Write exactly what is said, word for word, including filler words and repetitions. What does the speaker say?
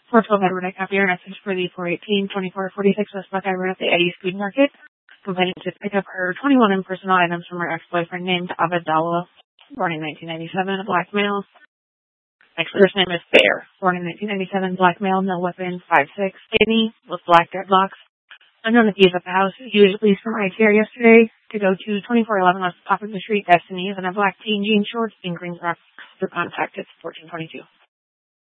four twelve Edward, I copy your message for the four eighteen twenty-four forty-six West Buckeye Road at the Eddie's Food Market. Complaining to pick up her twenty-one impersonal items from her ex-boyfriend named Abdallah, born in nineteen ninety-seven, a black male. Next first name is Bear, born in nineteen ninety-seven, black male, no weapon, five six, skinny, with black dreadlocks. Unknown if he's at the house. He was released from I T R yesterday to go to twenty-four eleven West Poplar Street, Destiny, in a black teen jean shorts in Greensboro. For contact, it's fourteen twenty-two.